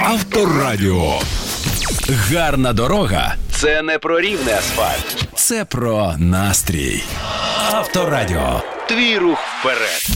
Авторадіо. Гарна дорога – це не про рівний асфальт. Це про настрій. Авторадіо. Твій рух вперед.